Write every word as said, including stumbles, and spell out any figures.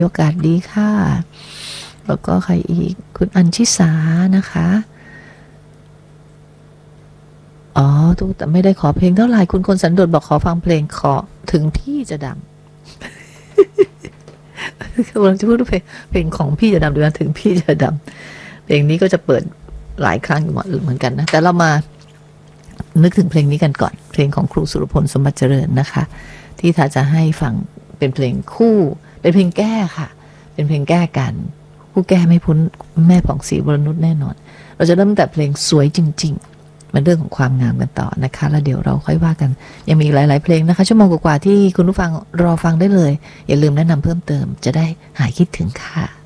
โอกาสดีค่ะแล้วก็ใครอีกคุณอัญชิสานะคะอ๋อทุกแต่ไม่ได้ขอเพลงเท่าไหร่คุณคนสันโดษบอกขอฟังเพลงขอถึงพี่จะดำกำลังจะพูดว่าเพลงเพลงของพี่จะดำหรือว่าถึงพี่จะดำเพลงนี้ก็จะเปิดหลายครั้งอยู่เหมือนกันนะแต่เรามานึกถึงเพลงนี้กันก่อนเพลงของครูสุรพลสมบัติเจริญนะคะที่ถ้าจะให้ฟังเป็นเพลงคู่เป็นเพลงแก้ค่ะเป็นเพลงแก้กันผู้แก้ไม่พ้นแม่ผ่องศรีวรนุชแน่นอนเราจะเริ่มแต่เพลงสวยจริงๆมันเรื่องของความงามกันต่อนะคะแล้วเดี๋ยวเราค่อยว่ากันยังมีหลายๆเพลงนะคะชั่วโมงกว่าๆที่คุณผู้ฟังรอฟังได้เลยอย่าลืมแนะนำเพิ่มเติมจะได้หายคิดถึงค่ะ